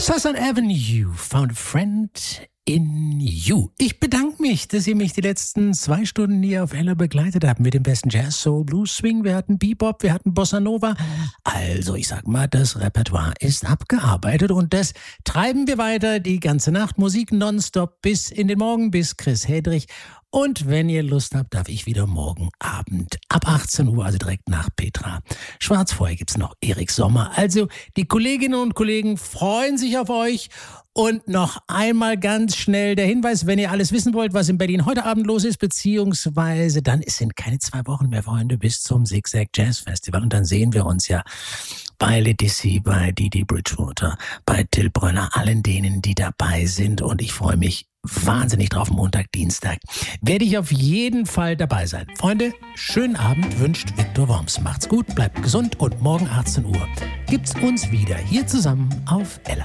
Southern Avenue, found a friend in you. Ich bedanke mich, dass ihr mich die letzten 2 Stunden hier auf Ella begleitet habt mit dem besten Jazz, Soul, Blues, Swing. Wir hatten Bebop, wir hatten Bossa Nova. Also ich sag mal, das Repertoire ist abgearbeitet und das treiben wir weiter die ganze Nacht. Musik nonstop bis in den Morgen, bis Chris Hedrich. Und wenn ihr Lust habt, darf ich wieder morgen Abend ab 18 Uhr, also direkt nach Petra Schwarz. Vorher gibt's noch Erik Sommer. Also die Kolleginnen und Kollegen freuen sich auf euch. Und noch einmal ganz schnell der Hinweis, wenn ihr alles wissen wollt, was in Berlin heute Abend los ist, beziehungsweise dann sind keine 2 Wochen mehr, Freunde, bis zum Zigzag Jazz Festival. Und dann sehen wir uns ja bei Letizia, bei Didi Bridgewater, bei Till Brönner, allen denen, die dabei sind. Und ich freue mich wahnsinnig drauf. Montag, Dienstag werde ich auf jeden Fall dabei sein. Freunde, schönen Abend wünscht Viktor Worms. Macht's gut, bleibt gesund und morgen 18 Uhr gibt's uns wieder hier zusammen auf Ella.